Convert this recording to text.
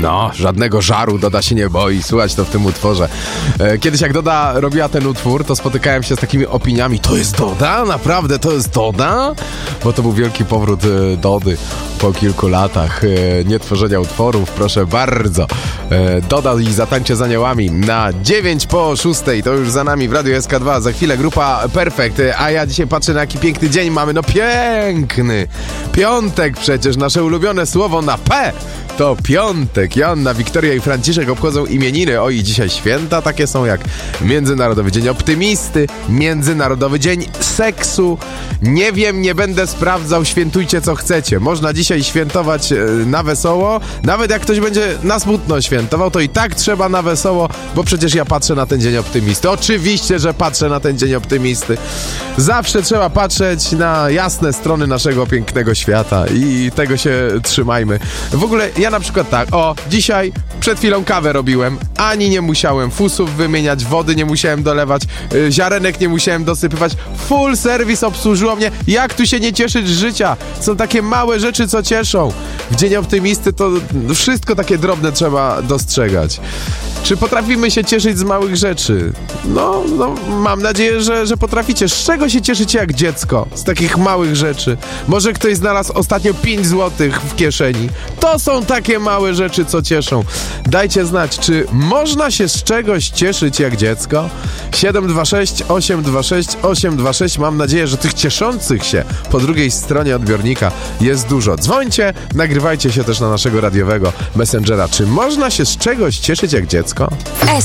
No, żadnego żaru Doda się nie boi, słuchać to w tym utworze. Kiedyś jak Doda robiła ten utwór, to spotykałem się z takimi opiniami: to jest Doda? Naprawdę to jest Doda? Bo to był wielki powrót Dody po kilku latach nietworzenia utworów, proszę bardzo. Doda i Zatańczę z aniołami na 9:06, to już za nami w Radiu SK2, za chwilę grupa Perfekt, a ja dzisiaj patrzę, na jaki piękny dzień mamy, no piękny, piątek przecież, nasze ulubione słowo na P to piątek. Joanna, Wiktoria i Franciszek obchodzą imieniny. Oj, dzisiaj święta takie są jak Międzynarodowy Dzień Optymisty, Międzynarodowy Dzień Seksu. Nie wiem, nie będę sprawdzał, świętujcie co chcecie. Można dzisiaj świętować na wesoło, nawet jak ktoś będzie na smutno świętował, to i tak trzeba na wesoło, bo przecież ja patrzę na ten Dzień Optymisty. Oczywiście, że patrzę na ten Dzień Optymisty. Zawsze trzeba patrzeć na jasne strony naszego pięknego świata i tego się trzymajmy. W ogóle ja na przykład tak, dzisiaj przed chwilą kawę robiłem, ani nie musiałem fusów wymieniać, wody nie musiałem dolewać, ziarenek nie musiałem dosypywać, full serwis obsłużyło mnie. Jak tu się nie cieszyć z życia? Są takie małe rzeczy, co cieszą. W Dzień Optymisty to wszystko takie drobne trzeba dostrzegać. Czy potrafimy się cieszyć z małych rzeczy? No mam nadzieję, że potraficie. Z czego się cieszycie jak dziecko? Z takich małych rzeczy. Może ktoś znalazł ostatnio 5 złotych w kieszeni. To są takie małe rzeczy, co cieszą. Dajcie znać, czy można się z czegoś cieszyć jak dziecko? 726 826 826. Mam nadzieję, że tych cieszących się po drugiej stronie odbiornika jest dużo. Dzwońcie, nagrywajcie się też na naszego radiowego Messengera. Czy można się z czegoś cieszyć jak dziecko?